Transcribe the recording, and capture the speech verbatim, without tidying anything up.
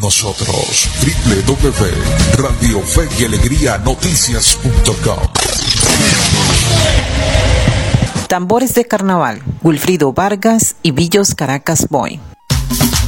nosotros. w w w punto radio fe y alegría noticias punto com. Tambores de Carnaval, Wilfrido Vargas y Villos Caracas Boy.